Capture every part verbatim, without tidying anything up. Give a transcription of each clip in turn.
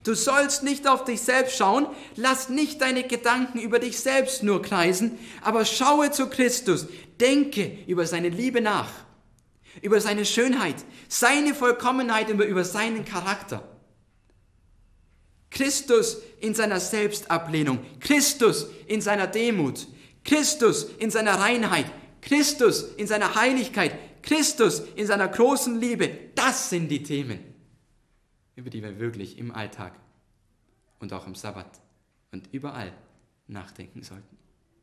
Du sollst nicht auf dich selbst schauen, lass nicht deine Gedanken über dich selbst nur kreisen, aber schaue zu Christus, denke über seine Liebe nach, über seine Schönheit, seine Vollkommenheit und über seinen Charakter. Christus in seiner Selbstablehnung, Christus in seiner Demut, Christus in seiner Reinheit, Christus in seiner Heiligkeit, Christus in seiner großen Liebe, das sind die Themen, über die wir wirklich im Alltag und auch im Sabbat und überall nachdenken sollten.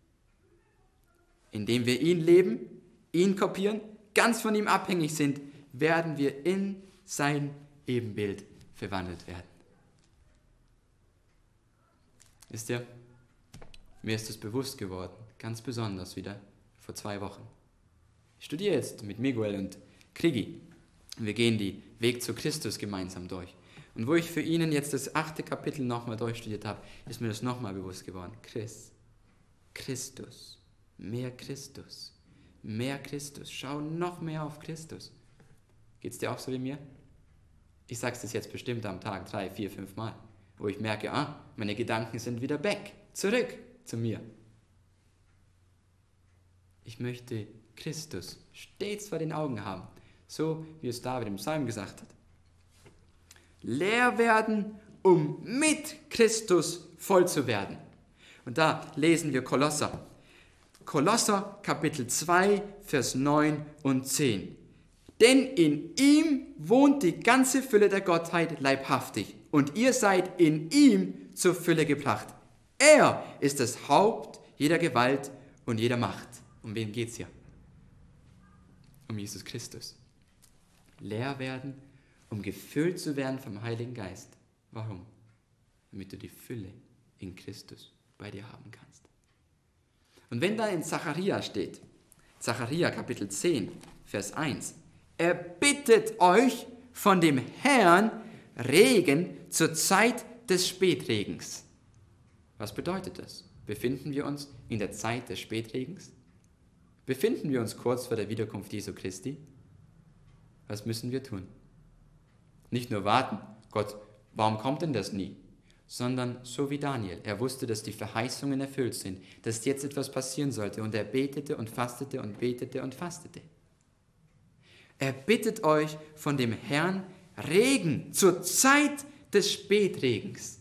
Indem wir ihn leben, ihn kopieren, ganz von ihm abhängig sind, werden wir in sein Ebenbild verwandelt werden. Wisst ihr, mir ist es bewusst geworden, ganz besonders wieder vor zwei Wochen. Ich studiere jetzt mit Miguel und Krigi. Wir gehen den Weg zu Christus gemeinsam durch. Und wo ich für ihnen jetzt das achte Kapitel nochmal durchstudiert habe, ist mir das nochmal bewusst geworden. Christ, Christus, mehr Christus, mehr Christus. Schau noch mehr auf Christus. Geht es dir auch so wie mir? Ich sage es das jetzt bestimmt am Tag drei, vier, fünf Mal, wo ich merke, ah, meine Gedanken sind wieder back, zurück zu mir. Ich möchte Christus stets vor den Augen haben, so wie es David im Psalm gesagt hat. Leer werden, um mit Christus voll zu werden. Und da lesen wir Kolosser. Kolosser Kapitel zwei, Vers neun und zehn. Denn in ihm wohnt die ganze Fülle der Gottheit leibhaftig und ihr seid in ihm zur Fülle gebracht. Er ist das Haupt jeder Gewalt und jeder Macht. Um wen geht's hier? Um Jesus Christus. Leer werden, um gefüllt zu werden vom Heiligen Geist. Warum? Damit du die Fülle in Christus bei dir haben kannst. Und wenn da in Zachariah steht, Zachariah Kapitel zehn, Vers eins, er bittet euch von dem Herrn Regen zur Zeit des Spätregens. Was bedeutet das? Befinden wir uns in der Zeit des Spätregens? Befinden wir uns kurz vor der Wiederkunft Jesu Christi? Was müssen wir tun? Nicht nur warten, Gott, warum kommt denn das nie? Sondern so wie Daniel, er wusste, dass die Verheißungen erfüllt sind, dass jetzt etwas passieren sollte und er betete und fastete und betete und fastete. Er bittet euch von dem Herrn Regen zur Zeit des Spätregens.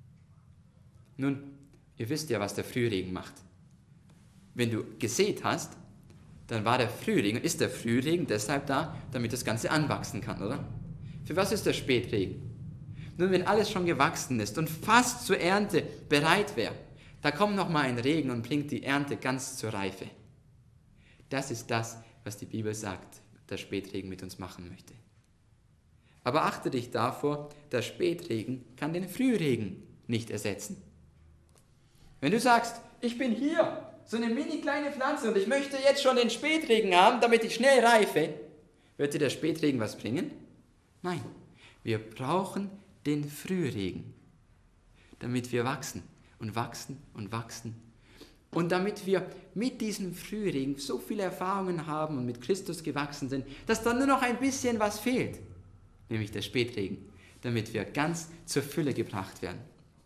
Nun, ihr wisst ja, was der Frühregen macht. Wenn du gesät hast, dann war der Frühregen, ist der Frühregen deshalb da, damit das Ganze anwachsen kann, oder? Für was ist der Spätregen? Nun, wenn alles schon gewachsen ist und fast zur Ernte bereit wäre, da kommt noch mal ein Regen und bringt die Ernte ganz zur Reife. Das ist das, was die Bibel sagt, der Spätregen mit uns machen möchte. Aber achte dich davor, der Spätregen kann den Frühregen nicht ersetzen. Wenn du sagst, ich bin hier, so eine mini kleine Pflanze und ich möchte jetzt schon den Spätregen haben, damit ich schnell reife, wird dir der Spätregen was bringen? Nein, wir brauchen den Frühregen, damit wir wachsen und wachsen und wachsen. Und damit wir mit diesem Frühregen so viele Erfahrungen haben und mit Christus gewachsen sind, dass dann nur noch ein bisschen was fehlt, nämlich der Spätregen, damit wir ganz zur Fülle gebracht werden.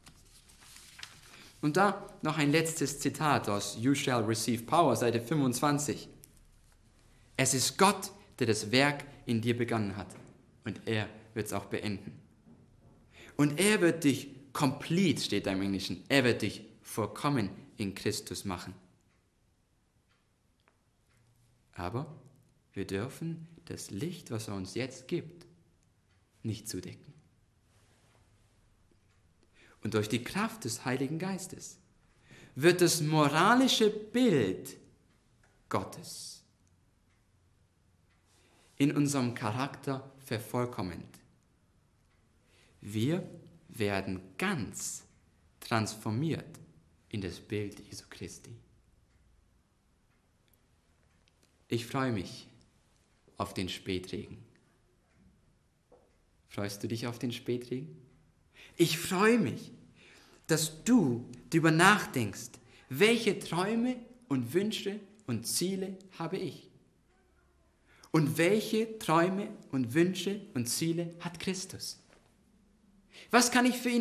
Und da noch ein letztes Zitat aus You Shall Receive Power, Seite fünfundzwanzig. Es ist Gott, der das Werk in dir begonnen hat und er wird es auch beenden. Und er wird dich complete, steht da im Englischen, er wird dich vollkommen in Christus machen. Aber wir dürfen das Licht, was er uns jetzt gibt, nicht zudecken. Und durch die Kraft des Heiligen Geistes wird das moralische Bild Gottes in unserem Charakter vervollkommnet. Wir werden ganz transformiert in das Bild Jesu Christi. Ich freue mich auf den Spätregen. Freust du dich auf den Spätregen? Ich freue mich, dass du darüber nachdenkst, welche Träume und Wünsche und Ziele habe ich? Und welche Träume und Wünsche und Ziele hat Christus? Was kann ich für ihn